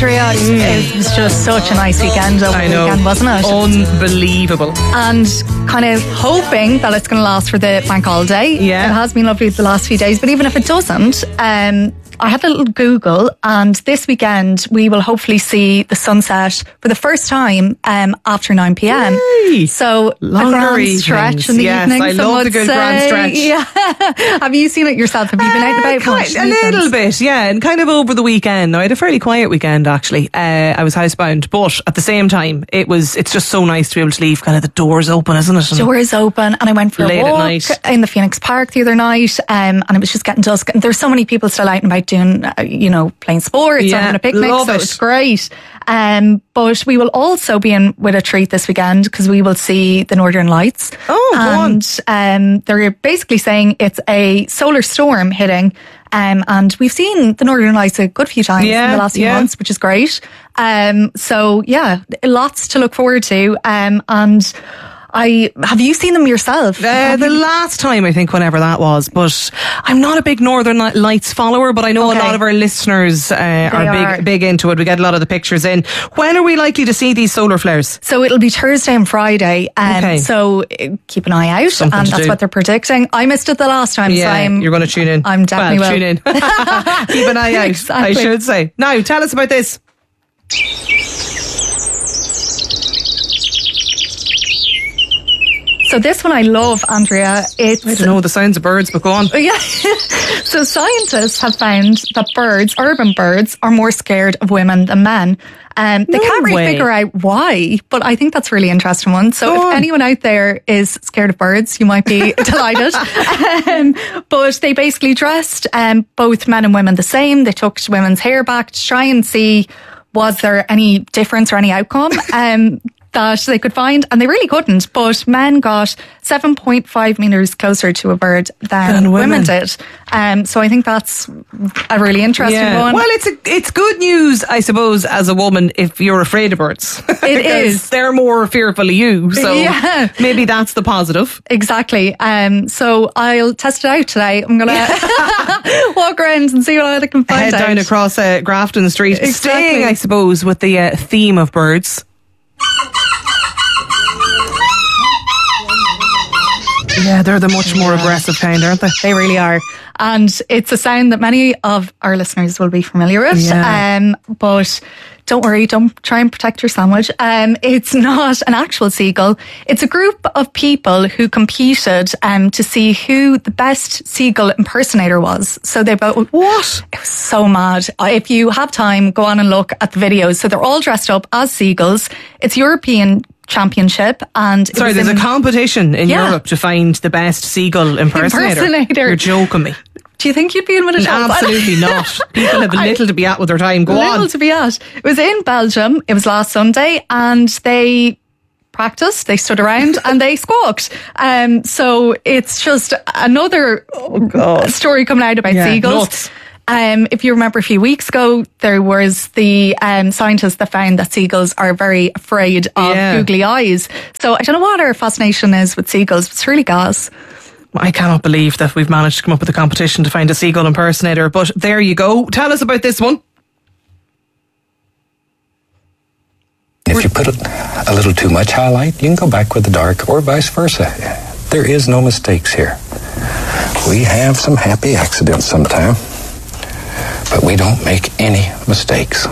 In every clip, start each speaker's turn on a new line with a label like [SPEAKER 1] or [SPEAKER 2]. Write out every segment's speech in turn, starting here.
[SPEAKER 1] Andrea, it was just such a nice weekend over the weekend, wasn't it?
[SPEAKER 2] Unbelievable.
[SPEAKER 1] And kind of hoping that it's going to last for the bank holiday.
[SPEAKER 2] Yeah.
[SPEAKER 1] It has been lovely the last few days, but even if it doesn't, I had a little Google, and this weekend we will hopefully see the sunset for the first time after 9 p.m.
[SPEAKER 2] Yay.
[SPEAKER 1] So
[SPEAKER 2] Longer
[SPEAKER 1] a grand
[SPEAKER 2] evenings.
[SPEAKER 1] stretch in the evening.
[SPEAKER 2] Yes, I love the good grand stretch.
[SPEAKER 1] Yeah. Have you seen it yourself? Have you been out and about much?
[SPEAKER 2] A little bit, yeah, and kind of over the weekend. Now, I had a fairly quiet weekend actually. I was housebound, but at the same time, it's just so nice to be able to leave kind of the doors open, isn't it?
[SPEAKER 1] Doors open, and I went for
[SPEAKER 2] late
[SPEAKER 1] a
[SPEAKER 2] at
[SPEAKER 1] walk
[SPEAKER 2] night
[SPEAKER 1] in the Phoenix Park the other night, and it was just getting dusk. And there's so many people still out and about doing, playing sports or having a picnic, so it's great. But we will also be in with a treat this weekend because we will see the Northern Lights. And they're basically saying it's a solar storm hitting. And we've seen the Northern Lights a good few times in the last few months, which is great. So yeah, lots to look forward to. And have you seen them yourself?
[SPEAKER 2] The last time, I think, whenever that was. But I'm not a big Northern Lights follower, but I know a lot of our listeners are big into it. We get a lot of the pictures in. When are we likely to see these solar flares?
[SPEAKER 1] So it'll be Thursday and Friday. So keep an eye out.
[SPEAKER 2] Something
[SPEAKER 1] and that's what they're predicting. I missed it the last time.
[SPEAKER 2] Yeah,
[SPEAKER 1] so
[SPEAKER 2] you're going to tune in.
[SPEAKER 1] I'm definitely
[SPEAKER 2] tune in. Keep an eye out,
[SPEAKER 1] exactly.
[SPEAKER 2] I should say. Now, tell us about this.
[SPEAKER 1] So this one I love, Andrea. I
[SPEAKER 2] don't know the sounds of birds, but go on.
[SPEAKER 1] Yeah. So scientists have found that urban birds, are more scared of women than men. They can't really figure out why, but I think that's a really interesting one. So if anyone out there is scared of birds, you might be delighted. But they basically dressed both men and women the same. They took women's hair back to try and see was there any difference or any outcome. That they could find, and they really couldn't, but men got 7.5 metres closer to a bird than women did. So I think that's a really interesting one.
[SPEAKER 2] Well, it's good news, I suppose, as a woman, if you're afraid of birds.
[SPEAKER 1] It is.
[SPEAKER 2] They're more fearful of you, so maybe that's the positive.
[SPEAKER 1] Exactly. So I'll test it out today. I'm going to walk around and see what I can find out.
[SPEAKER 2] Head down across Grafton Street.
[SPEAKER 1] Exactly.
[SPEAKER 2] Staying, I suppose, with the theme of birds. Yeah, they're the much more aggressive kind, aren't they?
[SPEAKER 1] They really are. And it's a sound that many of our listeners will be familiar with.
[SPEAKER 2] Yeah.
[SPEAKER 1] But don't worry, don't try and protect your sandwich. It's not an actual seagull. It's a group of people who competed to see who the best seagull impersonator was. So they both...
[SPEAKER 2] What?
[SPEAKER 1] It was so mad. If you have time, go on and look at the videos. So they're all dressed up as seagulls. It's European Championship, and
[SPEAKER 2] there's a competition in Europe to find the best seagull impersonator. You're joking me.
[SPEAKER 1] Do you think you'd be in with a job?
[SPEAKER 2] Absolutely not. People have little to be at with their time. Go on.
[SPEAKER 1] Little to be at. It was in Belgium. It was last Sunday, and they practiced, they stood around and they squawked. So it's just another story coming out about seagulls.
[SPEAKER 2] Nuts.
[SPEAKER 1] If you remember a few weeks ago, there was the scientists that found that seagulls are very afraid of googly eyes. So I don't know what our fascination is with seagulls, but it's really gas.
[SPEAKER 2] I cannot believe that we've managed to come up with a competition to find a seagull impersonator, but there you go. Tell us about this one.
[SPEAKER 3] If you put a little too much highlight, you can go back with the dark, or vice versa. There is no mistakes here. We have some happy accidents sometime, but we don't make any mistakes.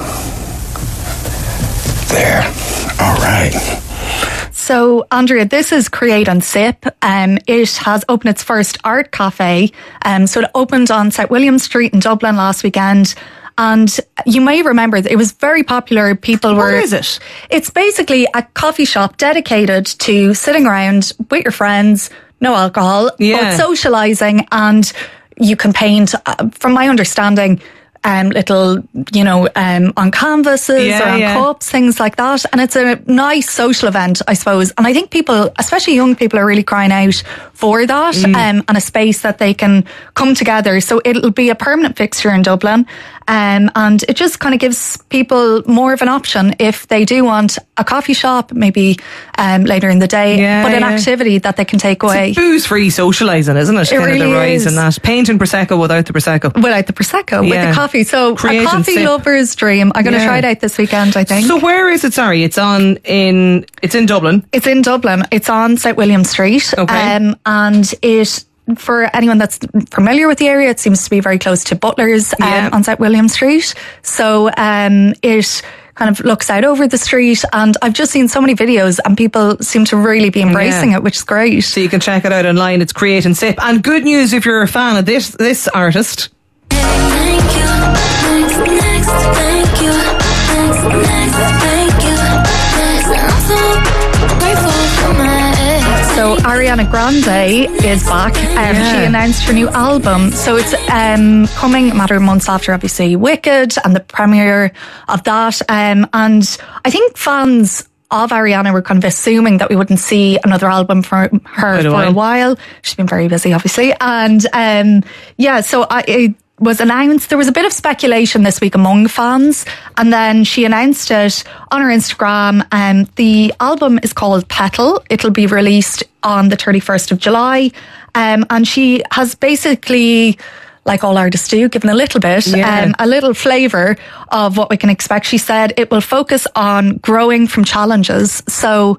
[SPEAKER 3] There. All right.
[SPEAKER 1] So, Andrea, this is Create and Sip. It has opened its first art cafe. So it opened on St. William Street in Dublin last weekend. And you may remember that it was very popular. People were...
[SPEAKER 2] What is it?
[SPEAKER 1] It's basically a coffee shop dedicated to sitting around with your friends, no alcohol, but socialising, and you can paint, from my understanding, little, on canvases or on cups, things like that. And it's a nice social event, I suppose. And I think people, especially young people, are really crying out for that and a space that they can come together. So it'll be a permanent fixture in Dublin. And it just kind of gives people more of an option if they do want a coffee shop, maybe later in the day, but an activity that they can take away.
[SPEAKER 2] It's booze-free socialising, isn't it?
[SPEAKER 1] It kind really
[SPEAKER 2] of the rise
[SPEAKER 1] is.
[SPEAKER 2] in that. Painting Prosecco without the Prosecco.
[SPEAKER 1] Without the Prosecco, with the coffee. So
[SPEAKER 2] Create
[SPEAKER 1] a coffee lover's dream. I'm going to try it out this weekend, I think.
[SPEAKER 2] So where is it? Sorry, it's in Dublin.
[SPEAKER 1] It's in Dublin. It's on St. William Street.
[SPEAKER 2] Okay.
[SPEAKER 1] And it, for anyone that's familiar with the area, it seems to be very close to Butler's on St. William Street. So it kind of looks out over the street, and I've just seen so many videos and people seem to really be embracing it, which is great.
[SPEAKER 2] So you can check it out online. It's Create and Sip. And good news if you're a fan of this artist.
[SPEAKER 4] Thank you. Next, thank you. Next, thank you. I'm so grateful for my ex.
[SPEAKER 1] So Ariana Grande is back. She announced her new album. So it's coming a matter of months after, obviously, Wicked and the premiere of that. And I think fans of Ariana were kind of assuming that we wouldn't see another album from her for a while. She's been very busy, obviously. And so it was announced. There was a bit of speculation this week among fans, and then she announced it on her Instagram. The album is called Petal. It'll be released on the 31st of July. And she has basically, like all artists do, given a little bit, a little flavour of what we can expect. She said it will focus on growing from challenges. So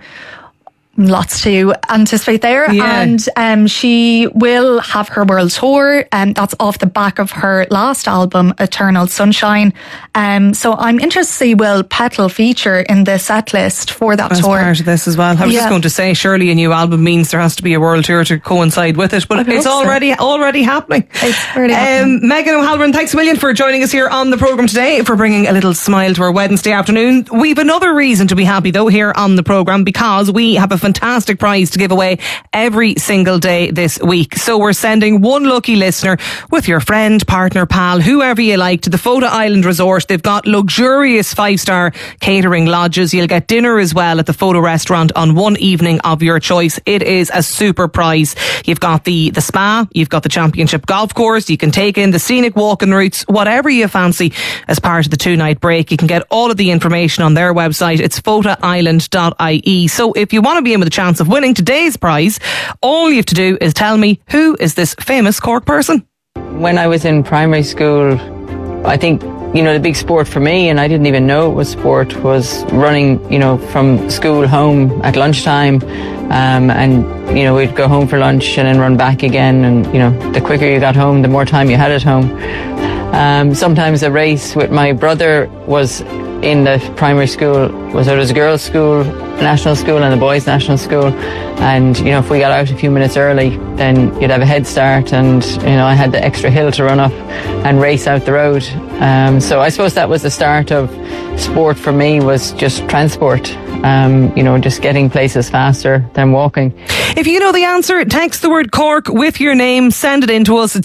[SPEAKER 1] lots to anticipate there. And she will have her world tour, and that's off the back of her last album, Eternal Sunshine. So I'm interested to see, will Petal feature in the set list for that tour?
[SPEAKER 2] As part of this as well. I was just going to say, surely a new album means there has to be a world tour to coincide with it, but it's already happening.
[SPEAKER 1] It's already happening.
[SPEAKER 2] Megan O'Halloran, thanks a million for joining us here on the programme today, for bringing a little smile to our Wednesday afternoon. We've another reason to be happy though here on the programme, because we have a fantastic prize to give away every single day this week. So we're sending one lucky listener with your friend, partner, pal, whoever you like, to the Fota Island Resort. They've got luxurious 5-star catering lodges. You'll get dinner as well at the Fota restaurant on one evening of your choice. It is a super prize. You've got the spa, you've got the championship golf course, you can take in the scenic walking routes, whatever you fancy as part of the 2-night break. You can get all of the information on their website. It's fotaisland.ie. So if you want to be in with a chance of winning today's prize, all you have to do is tell me, who is this famous Cork person?
[SPEAKER 5] When I was in primary school, I think, the big sport for me, and I didn't even know it was sport, was running, from school home at lunchtime. And, we'd go home for lunch and then run back again. And, the quicker you got home, the more time you had at home. Sometimes a race with my brother was in the primary school. There was a girls' school, national school, and a boys' national school. And, if we got out a few minutes early, then you'd have a head start. And, I had the extra hill to run up and race out the road. So I suppose that was the start of sport for me, was just transport. Just getting places faster than walking.
[SPEAKER 2] If you know the answer, text the word Cork with your name, send it in to us. It's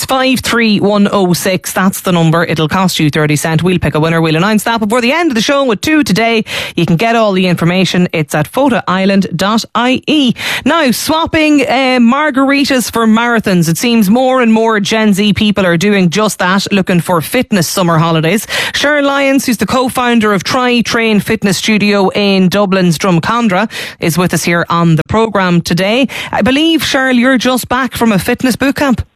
[SPEAKER 2] 53106. That's the number. It'll cost you 30 cents. We'll pick a winner. We'll announce that before the end of the show with 2 today. You can get all the information. It's at fotaisland.ie. Now, swapping margaritas for marathons. It seems more and more Gen Z people are doing just that, looking for fitness summer holidays. Cheryl Lyons, who's the co-founder of Try Train Fitness Studio in Dublin's Drumcondra, is with us here on the programme today. I believe, Cheryl, you're just back from a fitness boot camp.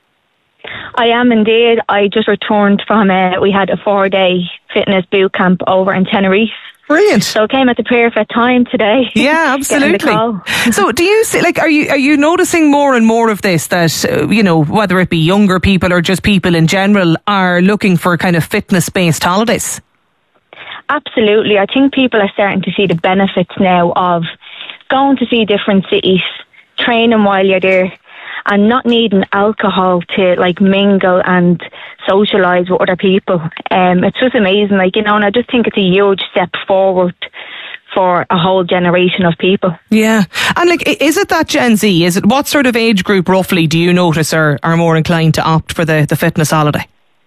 [SPEAKER 6] I am indeed. I just returned from we had a 4-day fitness boot camp over in Tenerife.
[SPEAKER 2] Brilliant.
[SPEAKER 6] So it came at the perfect time today.
[SPEAKER 2] Yeah, absolutely. So do you see, are you noticing more and more of this, that, whether it be younger people or just people in general, are looking for kind of fitness-based holidays?
[SPEAKER 6] Absolutely. I think people are starting to see the benefits now of going to see different cities, training while you're there, and not needing alcohol to mingle and socialise with other people. It's just amazing, and I just think it's a huge step forward for a whole generation of people. Yeah.
[SPEAKER 2] And is it that Gen Z? What sort of age group roughly do you notice are more inclined to opt for the fitness holiday?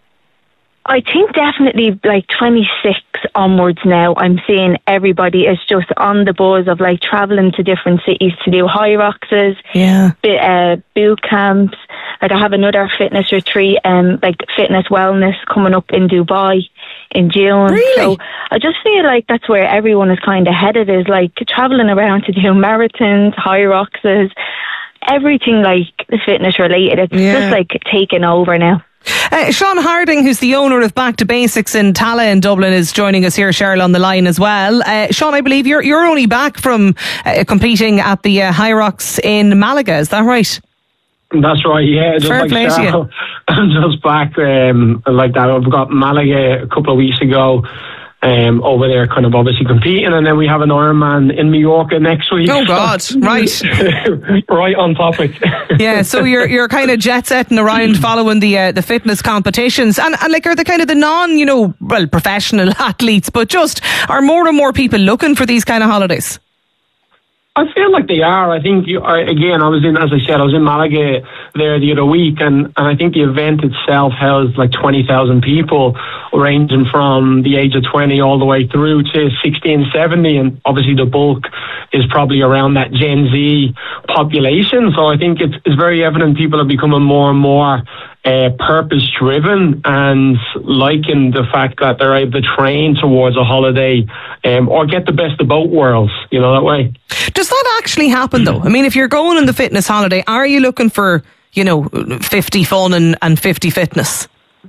[SPEAKER 6] I think definitely 26 onwards now, I'm seeing everybody is just on the buzz of travelling to different cities to do high roxes, boot camps, Like I have another fitness retreat, like fitness wellness coming up in Dubai in June.
[SPEAKER 2] Really?
[SPEAKER 6] So I just feel like that's where everyone is kind of headed, is like traveling around to do marathons, high roxes, everything like fitness related. It's just like taking over now.
[SPEAKER 2] Sean Harding, who's the owner of Back to Basics in Tala in Dublin, is joining us here, Cheryl, on the line as well. Sean, I believe you're only back from competing at the High Rocks in Malaga, is that right?
[SPEAKER 7] That's right, yeah. Just
[SPEAKER 2] Fair play to you.
[SPEAKER 7] I'm just back like that. I've got Malaga a couple of weeks ago. Over there kind of obviously competing, and then we have an Ironman in Mallorca next week.
[SPEAKER 2] Oh God, right.
[SPEAKER 7] Right on topic.
[SPEAKER 2] Yeah, so you're kind of jet setting around following the fitness competitions, and like are the kind of the non, professional athletes, but just are more and more people looking for these kind of holidays?
[SPEAKER 7] I feel like they are. I think, I was in Malaga there the other week, and I think the event itself housed like 20,000 people, ranging from the age of 20 all the way through to 60 and 70, and obviously the bulk is probably around that Gen Z population. So I think it's very evident people are becoming more and more purpose driven and liking the fact that they're able to train towards a holiday or get the best of both worlds, that way.
[SPEAKER 2] Does that actually happen though? I mean, if you're going on the fitness holiday, are you looking for 50 fun and 50 fitness?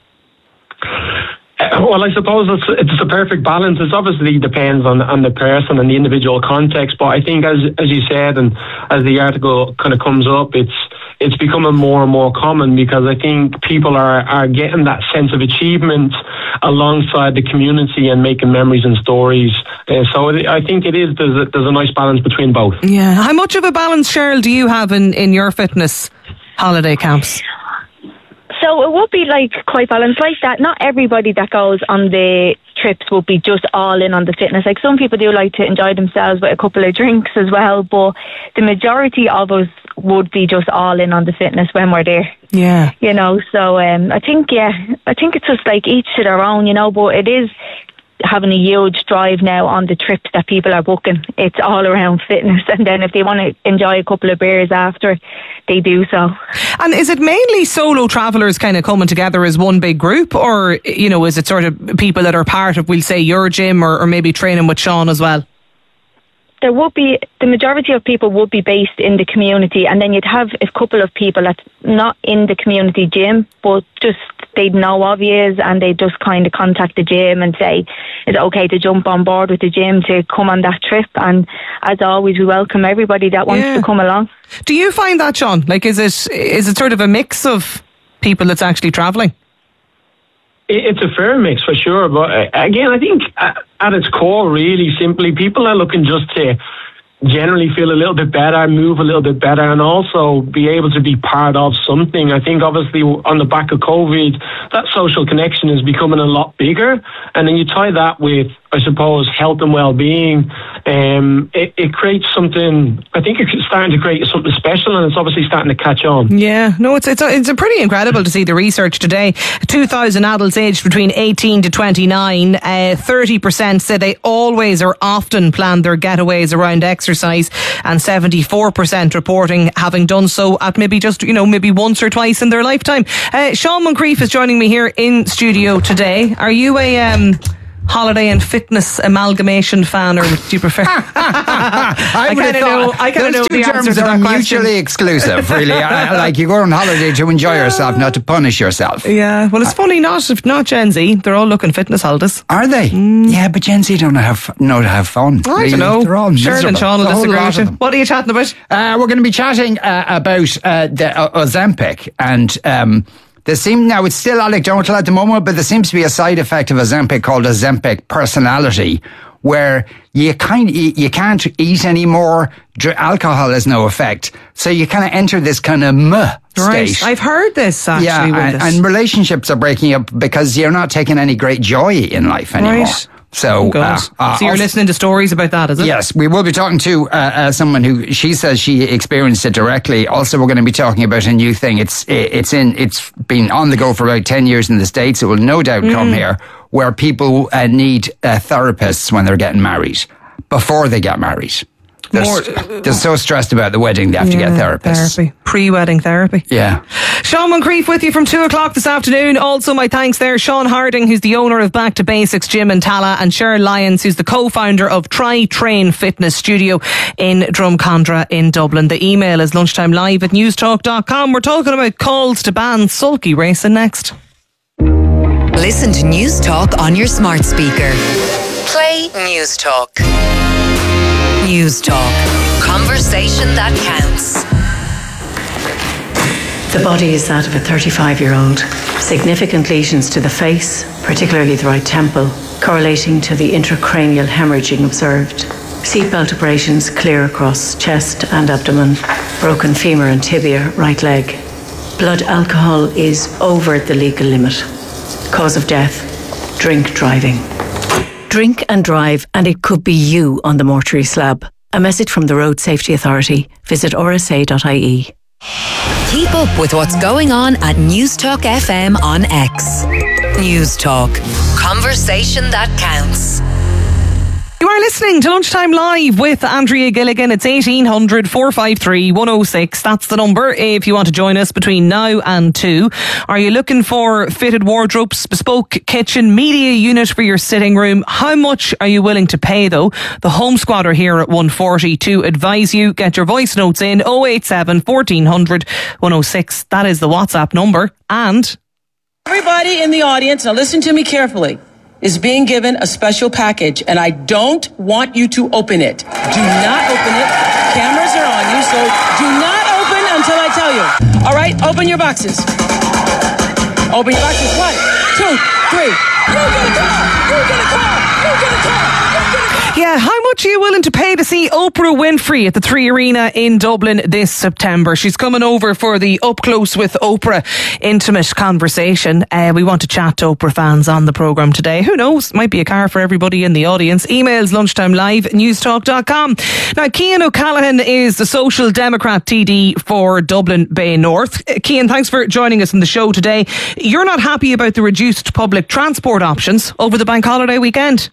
[SPEAKER 7] Well, I suppose it's a perfect balance. It obviously depends on the person and the individual context, but I think as you said, and as the article kind of comes up, it's becoming more and more common, because I think people are getting that sense of achievement alongside the community and making memories and stories. So I think there's a nice balance between both.
[SPEAKER 2] Yeah. How much of a balance, Cheryl, do you have in your fitness holiday camps?
[SPEAKER 6] So it would be like quite balanced like that. Not everybody that goes on the trips will be just all in on the fitness. Like some people do like to enjoy themselves with a couple of drinks as well, but the majority of us would be just all in on the fitness when we're there.
[SPEAKER 2] Yeah.
[SPEAKER 6] So I think it's just like each to their own, but it is having a huge drive now on the trips that people are booking. It's all around fitness, and then if they want to enjoy a couple of beers after, they do so.
[SPEAKER 2] And is it mainly solo travellers kind of coming together as one big group, or is it sort of people that are part of, we'll say, your gym or maybe training with Sean as well?
[SPEAKER 6] There would be, the majority of people would be based in the community, and then you'd have a couple of people that's not in the community gym, but just they'd know of you, and they just kind of contact the gym and say, is it okay to jump on board with the gym to come on that trip? And as always, we welcome everybody that wants to come along. Do you find that, Sean? Like, is it sort of a mix of people that's actually travelling?
[SPEAKER 7] It's a fair mix for sure, but again, I think at its core, really simply, people are looking just to generally feel a little bit better, move a little bit better, and also be able to be part of something. I think obviously on the back of COVID, that social connection is becoming a lot bigger, and then you tie that with, I suppose, health and well-being. It creates something. I think it's starting to create something special, and it's obviously starting to catch on.
[SPEAKER 2] Yeah, no, it's a pretty incredible to see the research today. 2,000 adults aged between 18 to 29. 30% say they always or often plan their getaways around exercise, and 74% reporting having done so at maybe just maybe once or twice in their lifetime. Sean Moncrief is joining me here in studio today. Are you a holiday and fitness amalgamation fan, or do you prefer? I kind of know the answer to that question.
[SPEAKER 8] Mutually exclusive, really. Like, you go on holiday to enjoy yourself, not to punish yourself.
[SPEAKER 2] Yeah, well, it's funny, not Gen Z. They're all looking fitness holidays.
[SPEAKER 8] Are they? Yeah, but Gen Z don't know how to have fun.
[SPEAKER 2] I don't know.
[SPEAKER 8] They're all miserable.
[SPEAKER 2] Cheryl and Sean will disagree with you. What are you chatting about?
[SPEAKER 8] We're going to be chatting about the Ozempic, and now it's still anecdotal at the moment, but there seems to be a side effect of Ozempic called Ozempic personality, where you can't eat anymore. Alcohol has no effect, so you kind of enter this kind of state.
[SPEAKER 2] Right, I've heard this actually.
[SPEAKER 8] Yeah, and relationships are breaking up because you're not taking any great joy in life anymore. Right. So,
[SPEAKER 2] so you're listening to stories about that, is it?
[SPEAKER 8] Yes, we will be talking to someone who, she says she experienced it directly. Also, we're going to be talking about a new thing. It's been on the go for about 10 years in the States. It will no doubt come here, where people need therapists when they're getting married, before they get married. They're so stressed about the wedding, they have to get therapists.
[SPEAKER 2] Therapy. Pre-wedding therapy.
[SPEAKER 8] Yeah.
[SPEAKER 2] Sean Moncrief with you from 2 o'clock this afternoon. Also, my thanks there, Sean Harding, who's the owner of Back to Basics Gym in Tala, and Cheryl Lyons, who's the co-founder of Try Train Fitness Studio in Drumcondra in Dublin. The email is lunchtimelive@newstalk.com. We're talking about calls to ban sulky racing next.
[SPEAKER 9] Listen to News Talk on your smart speaker. Play News Talk. News Talk. Conversation that counts.
[SPEAKER 10] The body is that of a 35-year-old. Significant lesions to the face, particularly the right temple, correlating to the intracranial hemorrhaging observed. Seatbelt abrasions clear across chest and abdomen. Broken femur and tibia, right leg. Blood alcohol is over the legal limit. Cause of death, drink driving. Drink and drive, and it could be you on the mortuary slab. A message from the Road Safety Authority. Visit rsa.ie.
[SPEAKER 9] Keep up with what's going on at News Talk FM on X. News Talk. Conversation that counts.
[SPEAKER 2] You are listening to Lunchtime Live with Andrea Gilligan. It's 1800 453 106. That's the number if you want to join us between now and 2. Are you looking for fitted wardrobes, bespoke kitchen, media unit for your sitting room? How much are you willing to pay though? The Home Squad are here at 1:40 to advise you. Get your voice notes in 087 1400 106. That is the WhatsApp number. And
[SPEAKER 11] everybody in the audience, now listen to me carefully, is being given a special package, and I don't want you to open it. Do not open it. Cameras are on you, so do not open until I tell you. All right, open your boxes. Open your boxes. 1, 2, 3. You get a car. You get a car. You get a car.
[SPEAKER 2] yeah, how much are you willing to pay to see Oprah Winfrey at the 3 Arena in Dublin this September? She's coming over for the Up Close with Oprah intimate conversation. We want to chat to Oprah fans on the programme today. Who knows? Might be a car for everybody in the audience. Emails lunchtimelive@newstalk.com. Now, Cian O'Callaghan is the Social Democrat TD for Dublin Bay North. Cian, thanks for joining us on the show today. You're not happy about the reduced public transport options over the bank holiday weekend?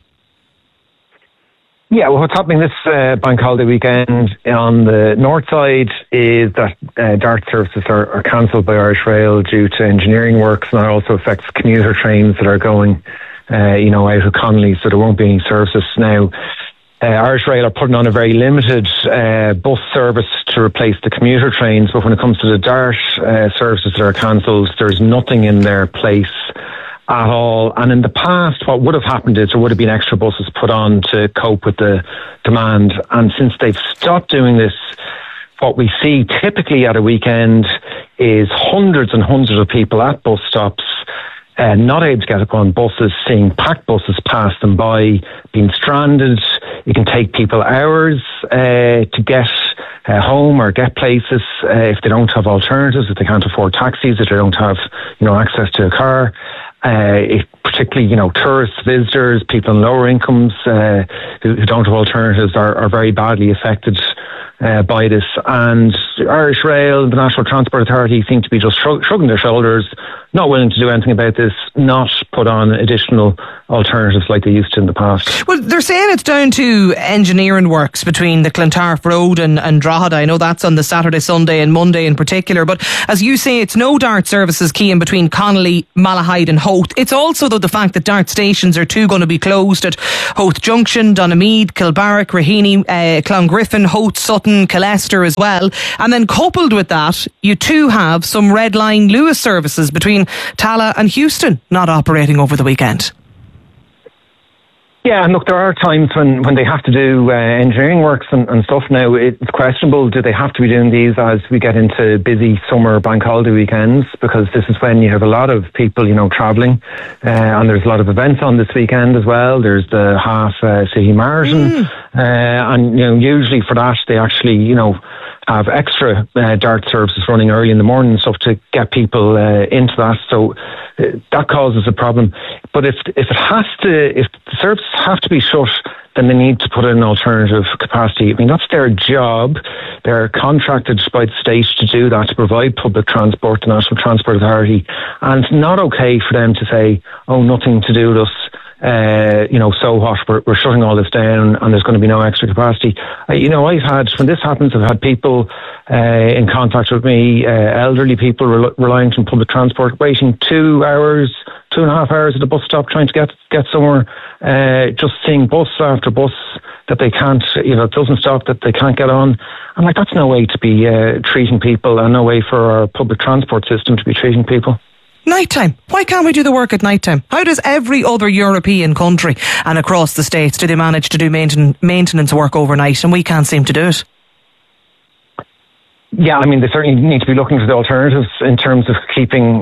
[SPEAKER 12] Yeah, well, what's happening this bank holiday weekend on the north side is that DART services are cancelled by Irish Rail due to engineering works, and that also affects commuter trains that are going, out of Connolly, so there won't be any services now. Irish Rail are putting on a very limited bus service to replace the commuter trains, but when it comes to the DART services that are cancelled, there's nothing in their place at all. And in the past, what would have happened is there would have been extra buses put on to cope with the demand. And since they've stopped doing this, what we see typically at a weekend is hundreds and hundreds of people at bus stops, not able to get up on buses, seeing packed buses pass them by, being stranded. It can take people hours to get home or get places if they don't have alternatives, if they can't afford taxis, if they don't have access to a car. Particularly, tourists, visitors, people on lower incomes who don't have alternatives are very badly affected by this. And Irish Rail, the National Transport Authority, seem to be just shrugging their shoulders, not willing to do anything about this, not put on additional alternatives like they used to in the past.
[SPEAKER 2] Well, they're saying it's down to engineering works between the Clontarf Road and Drogheda. I know that's on the Saturday, Sunday and Monday in particular, but as you say, it's no DART services, Cian, between Connolly, Malahide and Howth. It's also, though, the fact that DART stations are going to be closed at Howth Junction, Donamead, Kilbarrack, Raheny, Clongriffin, Howth, Sutton, Killester as well. And then coupled with that, you too have some Red Line Lewis services between Tala and Houston not operating over the weekend.
[SPEAKER 12] Yeah, and look, there are times when they have to do engineering works and stuff now. It's questionable, do they have to be doing these as we get into busy summer bank holiday weekends? Because this is when you have a lot of people, travelling, and there's a lot of events on this weekend as well. There's the half city marathon, and usually for that they actually have extra DART services running early in the morning and stuff to get people into that. So that causes a problem. But if the services have to be shut, then they need to put in alternative capacity. I mean, that's their job. They're contracted by the state to do that, to provide public transport, the National Transport Authority. And it's not okay for them to say, oh, nothing to do with us. so hot, we're shutting all this down and there's going to be no extra capacity. When this happens, I've had people in contact with me, elderly people relying on public transport, waiting 2.5 hours at a bus stop trying to get somewhere, just seeing bus after bus that they can't, it doesn't stop, that they can't get on. I'm like, that's no way to be treating people, and no way for our public transport system to be treating people.
[SPEAKER 2] Nighttime. Why can't we do the work at nighttime? How does every other European country and across the States do they manage to do maintenance work overnight, and we can't seem to do it?
[SPEAKER 12] Yeah, I mean, they certainly need to be looking to the alternatives in terms of keeping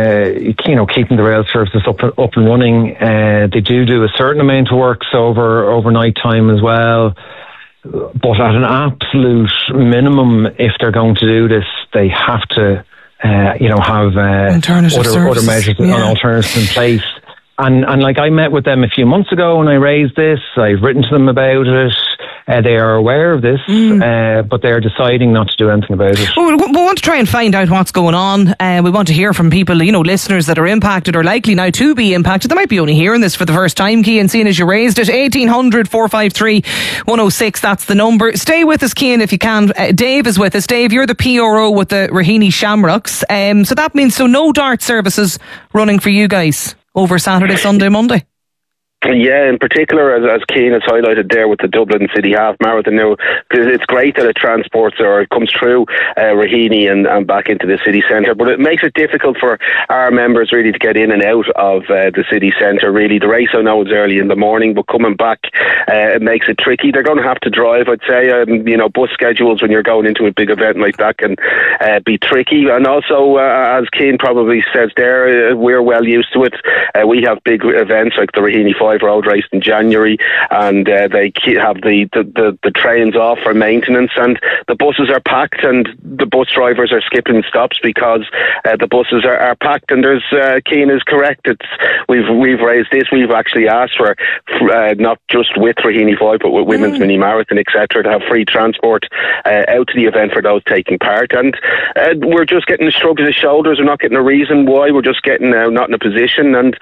[SPEAKER 12] the rail services up and running. They do a certain amount of works over night time as well, but at an absolute minimum, if they're going to do this, they have to, have other measures and alternatives in place. And like I met with them a few months ago and I raised this. I've written to them about it. They are aware of this, but they're deciding not to do anything about it.
[SPEAKER 2] Well, we want to try and find out what's going on. We want to hear from people, listeners that are impacted or likely now to be impacted. They might be only hearing this for the first time, Cian, seeing as you raised it. 1800 453 106, that's the number. Stay with us, Cian, if you can. Dave is with us. Dave, you're the PRO with the Raheny Shamrocks. So that means no DART services running for you guys over Saturday, Sunday, Monday?
[SPEAKER 13] Yeah, in particular, as Cian has highlighted there with the Dublin City Half Marathon now, because it's great that it transports or it comes through Raheny and back into the city centre, but it makes it difficult for our members really to get in and out of the city centre. Really, the race I know is early in the morning, but coming back, it makes it tricky. They're going to have to drive, I'd say. Bus schedules when you're going into a big event like that can be tricky, and also, as Cian probably says there, we're well used to it. We have big events like the Raheny 5 road race in January, and they have the trains off for maintenance, and the buses are packed, and the bus drivers are skipping stops because the buses are packed. And there's Cian is correct. We've raised this. We've actually asked for not just with Raheny 5, but with Women's Mini Marathon, etc., to have free transport out to the event for those taking part. And we're just getting a shrug of the shoulders. We're not getting a reason why. We're just getting not in a position, and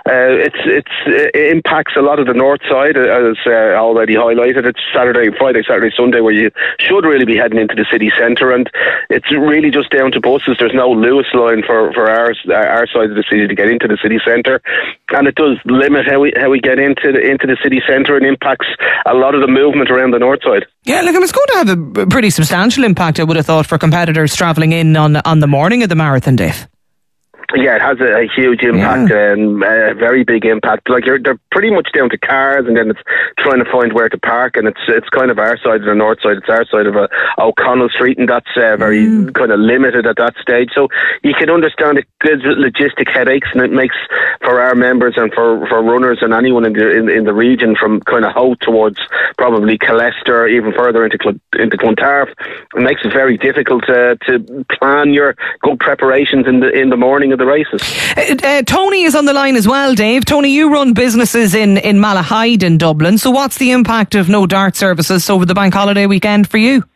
[SPEAKER 13] it impacts a lot of the north side, as already highlighted. It's Friday, Saturday, Sunday, where you should really be heading into the city centre, and it's really just down to buses. There's no Lewis line for our side of the city to get into the city centre, and it does limit how we get into the city centre, and impacts a lot of the movement around the north side.
[SPEAKER 2] Yeah, look, it's going to have a pretty substantial impact, I would have thought, for competitors travelling in on the morning of the marathon, Dave.
[SPEAKER 13] Yeah, it has a huge impact, and a very big impact. Like they're pretty much down to cars, and then it's trying to find where to park, and it's kind of our side of the north side. It's our side of O'Connell Street, and that's very kind of limited at that stage. So you can understand it gives logistic headaches, and it makes for our members and for runners and anyone in the region from kind of Hope towards probably Killester, even further into Clontarf. It makes it very difficult to plan your good preparations in the morning of the races.
[SPEAKER 2] Tony is on the line as well, Dave. Tony, you run businesses in Malahide in Dublin, so what's the impact of no DART services over the bank holiday weekend for you?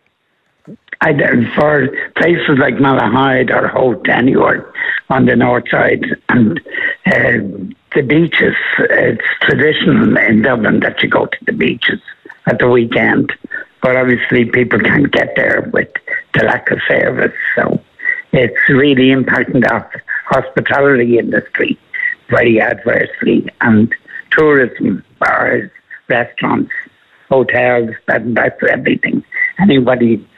[SPEAKER 14] For places like Malahide or Holt, anywhere on the north side, and the beaches, it's traditional in Dublin that you go to the beaches at the weekend, but obviously people can't get there with the lack of service, so it's really impacting the hospitality industry very adversely, and tourism, bars, restaurants, hotels, bed and breakfast, everything. Anybody